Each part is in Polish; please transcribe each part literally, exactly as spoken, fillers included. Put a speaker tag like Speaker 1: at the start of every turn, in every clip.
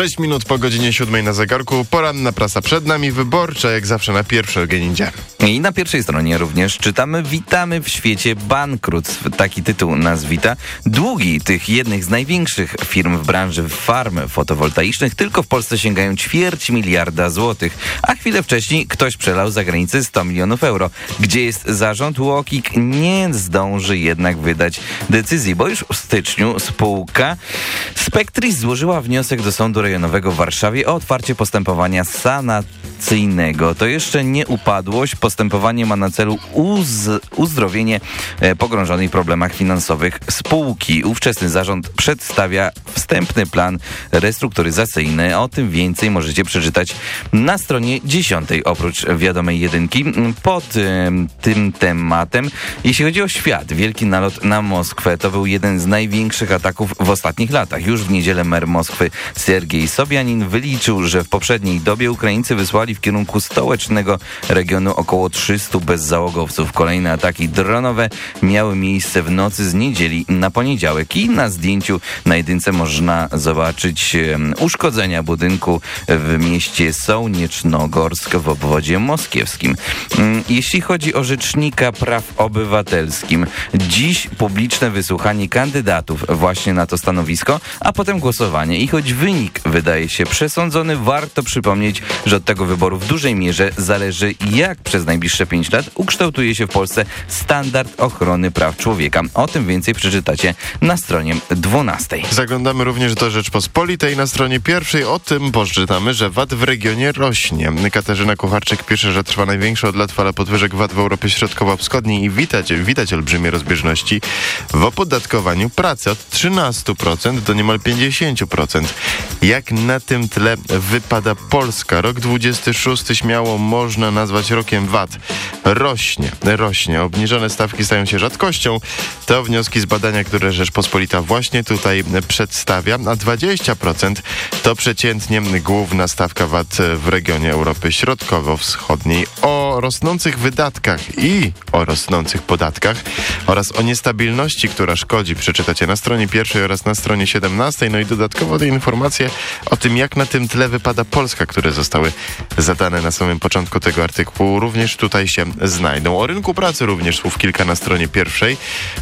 Speaker 1: Sześć minut po godzinie siódmej na zegarku. Poranna prasa przed nami, wyborcza jak zawsze na pierwszej Eugenidzie.
Speaker 2: I na pierwszej stronie również czytamy: witamy w świecie bankructw. Taki tytuł nas wita. Długi tych jednych z największych firm w branży farm fotowoltaicznych tylko w Polsce sięgają ćwierć miliarda złotych. A chwilę wcześniej ktoś przelał za granicę sto milionów euro. Gdzie jest zarząd? UOKiK nie zdąży jednak wydać decyzji, bo już w styczniu spółka Spectris złożyła wniosek do Sądu Rejonowego w Warszawie o otwarcie postępowania sanacyjnego. To jeszcze nie upadłość. Postępowanie ma na celu uz- uzdrowienie e, pogrążonej w problemach finansowych spółki. Ówczesny zarząd przedstawia wstępny plan restrukturyzacyjny. O tym więcej możecie przeczytać na stronie dziesiątej, oprócz wiadomej jedynki. Pod e, tym tematem, jeśli chodzi o świat, wielki nalot na Moskwę to był jeden z największych ataków w ostatnich latach. Już w niedzielę mer Moskwy Sergiej Sobjanin wyliczył, że w poprzedniej dobie Ukraińcy wysłali w kierunku stołecznego regionu około trzystu bezzałogowców. Kolejne ataki dronowe miały miejsce w nocy z niedzieli na poniedziałek i na zdjęciu na jedynce można zobaczyć uszkodzenia budynku w mieście Sołniecznogorsk w obwodzie moskiewskim. Jeśli chodzi o rzecznika praw obywatelskich, dziś publiczne wysłuchanie kandydatów właśnie na to stanowisko, a potem głosowanie. I choć wynik wydaje się przesądzony, warto przypomnieć, że od tego wyboru w dużej mierze zależy, jak przez najbliższe pięć lat ukształtuje się w Polsce standard ochrony praw człowieka. O tym więcej przeczytacie na stronie dwunastej.
Speaker 1: Zaglądamy również do Rzeczpospolitej. Na stronie pierwszej o tym poczytamy, że V A T w regionie rośnie. Katarzyna Kucharczyk pisze, że trwa największa od lat fala podwyżek V A T w Europie Środkowo-Wschodniej i widać, widać olbrzymie rozbieżności w opodatkowaniu pracy od trzynastu procent do niemal pięćdziesięciu procent. Jak na tym tle wypada Polska? Rok dwudziesty szósty śmiało można nazwać rokiem V A T. Rośnie, rośnie. Obniżone stawki stają się rzadkością. To wnioski z badania, które Rzeczpospolita właśnie tutaj przedstawia, a dwadzieścia procent to przeciętnie główna stawka V A T w regionie Europy Środkowo-Wschodniej. O rosnących wydatkach i o rosnących podatkach oraz o niestabilności, która szkodzi, przeczytacie na stronie pierwszej oraz na stronie siedemnastej. No i dodatkowo te informacje o tym, jak na tym tle wypada Polska, które zostały zadane na samym początku tego artykułu, również tutaj się znajdą. O rynku pracy również słów kilka na stronie pierwszej,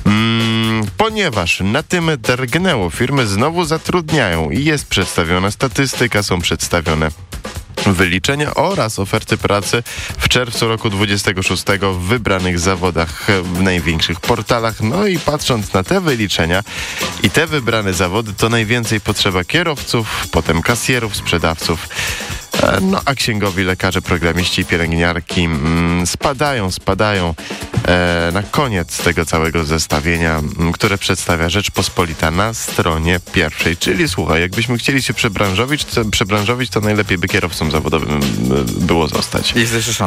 Speaker 1: mm, ponieważ na tym drgnęło. Firmy znowu zatrudniają i jest przedstawiona statystyka, są przedstawione wyliczenia oraz oferty pracy w czerwcu roku dwudziestego szóstego w wybranych zawodach w największych portalach. No i patrząc na te wyliczenia i te wybrane zawody, to najwięcej potrzeba kierowców, potem kasjerów, sprzedawców. No a księgowi, lekarze, programiści i pielęgniarki mm, spadają, spadają e, na koniec tego całego zestawienia, m, które przedstawia Rzeczpospolita na stronie pierwszej. Czyli słuchaj, jakbyśmy chcieli się przebranżowić, to, przebranżowić, to najlepiej by kierowcom zawodowym było zostać.
Speaker 2: Jest jeszcze